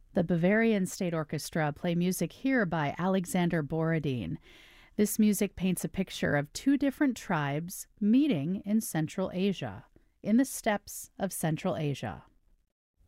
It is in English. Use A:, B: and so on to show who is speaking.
A: The Bavarian State Orchestra play music here by Alexander Borodin. This music paints a picture of two different tribes meeting in Central Asia, in the steppes of Central Asia.